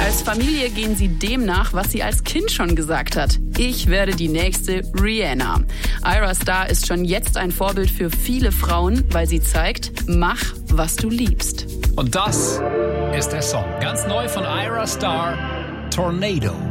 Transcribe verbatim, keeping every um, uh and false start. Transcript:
Als Familie gehen sie dem nach, was sie als Kind schon gesagt hat. Ich werde die nächste Rihanna. Ayra Starr ist schon jetzt ein Vorbild für viele Frauen, weil sie zeigt, mach, was du liebst. Und das ist der Song. Ganz neu von Ayra Starr, Tornado.